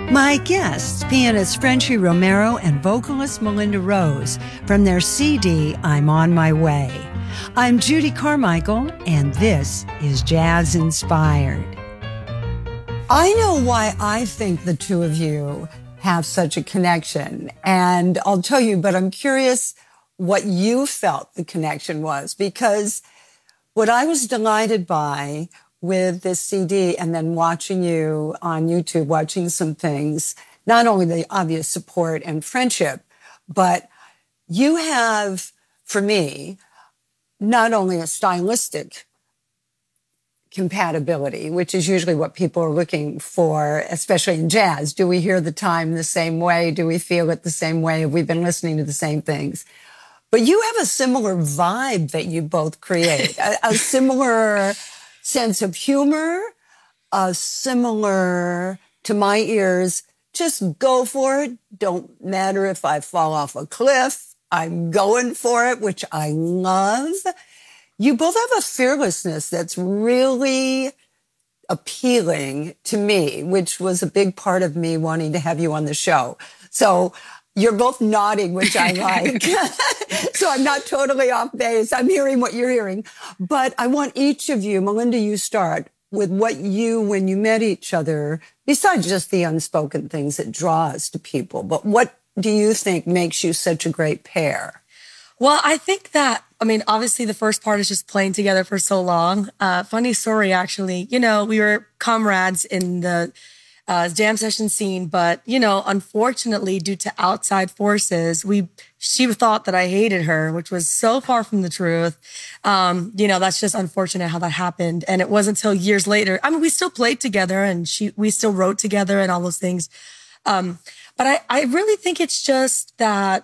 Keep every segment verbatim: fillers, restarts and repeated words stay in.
My guests, pianist Frenchie Romero and vocalist Melinda Rose, from their C D, I'm on My Way. I'm Judy Carmichael, and this is Jazz Inspired. I know why I think the two of you have such a connection, and I'll tell you, but I'm curious what you felt the connection was, because what I was delighted by with this C D and then watching you on YouTube, watching some things, not only the obvious support and friendship, but you have, for me, not only a stylistic compatibility, which is usually what people are looking for, especially in jazz. Do we hear the time the same way? Do we feel it the same way? Have we been listening to the same things? But you have a similar vibe that you both create, a, a similar sense of humor, a similar, to my ears, just go for it. Don't matter if I fall off a cliff. I'm going for it, which I love. You both have a fearlessness that's really appealing to me, which was a big part of me wanting to have you on the show. So you're both nodding, which I like. So I'm not totally off base. I'm hearing what you're hearing. But I want each of you, Melinda, you start with what you, when you met each other, besides just the unspoken things that draw us to people, but what do you think makes you such a great pair? Well, I think that, I mean, obviously the first part is just playing together for so long. Uh, funny story, actually. You know, we were comrades in the uh, jam session scene, but, you know, unfortunately, due to outside forces, we she thought that I hated her, which was so far from the truth. Um, you know, that's just unfortunate how that happened. And it wasn't until years later. I mean, we still played together and she we still wrote together and all those things. Um, but I, I really think it's just that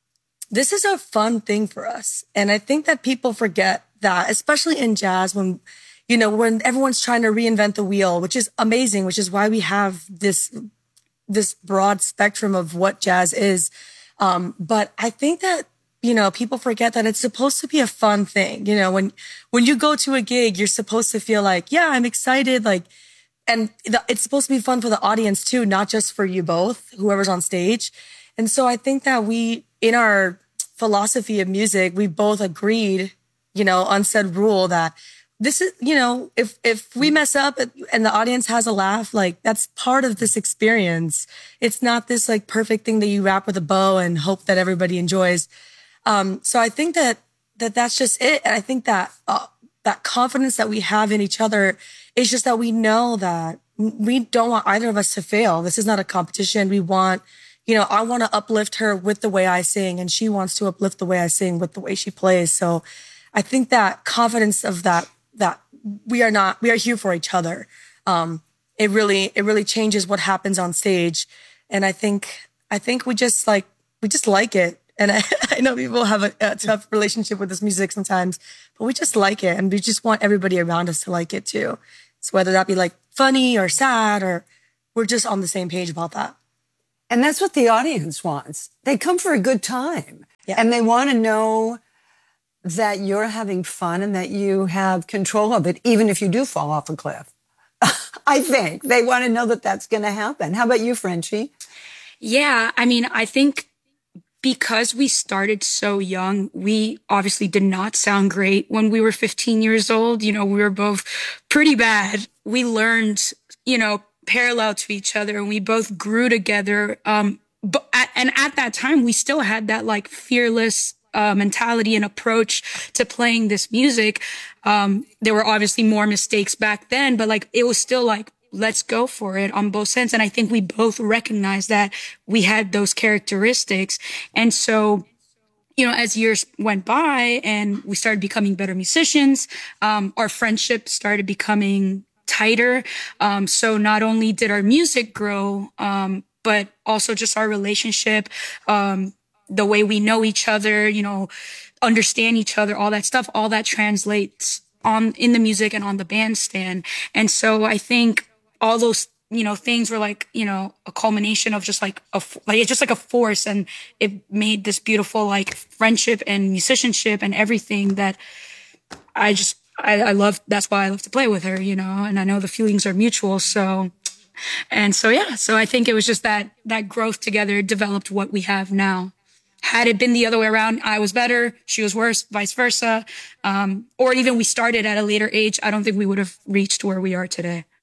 this is a fun thing for us. And I think that people forget that, especially in jazz, when, you know, when everyone's trying to reinvent the wheel, which is amazing, which is why we have this, this broad spectrum of what jazz is. Um, but I think that, you know, people forget that it's supposed to be a fun thing. You know, when, when you go to a gig, you're supposed to feel like, yeah, I'm excited. Like, and the, it's supposed to be fun for the audience too, not just for you both, whoever's on stage. And so I think that we, in our philosophy of music, we both agreed, you know, unsaid rule that this is, you know, if, if we mess up and the audience has a laugh, like that's part of this experience. It's not this like perfect thing that you wrap with a bow and hope that everybody enjoys. Um, so I think that, that that's just it. And I think that, uh, that confidence that we have in each other is just that we know that we don't want either of us to fail. This is not a competition. We want, you know, I want to uplift her with the way I sing, and she wants to uplift the way I sing with the way she plays. So I think that confidence of that, that we are not, we are here for each other. Um, it really, it really changes what happens on stage. And I think, I think we just like, we just like it. And I, I know people have a, a tough relationship with this music sometimes, but we just like it. And we just want everybody around us to like it too. So whether that be like funny or sad, or we're just on the same page about that. And that's what the audience wants. They come for a good time. Yeah. And they want to know that you're having fun and that you have control of it, even if you do fall off a cliff. I think they want to know that that's going to happen. How about you, Frenchie? Yeah, I mean, I think because we started so young, we obviously did not sound great when we were fifteen years old. You know, we were both pretty bad. We learned, you know, parallel to each other, and we both grew together. Um, but at, and at that time, we still had that like fearless uh, mentality and approach to playing this music. Um, there were obviously more mistakes back then, but like it was still like, let's go for it on both ends. And I think we both recognized that we had those characteristics. And so, you know, as years went by and we started becoming better musicians, um, our friendship started becoming tighter. Um, so not only did our music grow, um, but also just our relationship, um, the way we know each other, you know, understand each other, all that stuff, all that translates on in the music and on the bandstand. And so I think all those, you know, things were like, you know, a culmination of just like a, like it's just like a force, and it made this beautiful like friendship and musicianship and everything that I just, I, I love. That's why I love to play with her, you know, and I know the feelings are mutual. So And so, yeah, so I think it was just that, that growth together developed what we have now. Had it been the other way around, I was better, she was worse, vice versa, um, or even we started at a later age, I don't think we would have reached where we are today.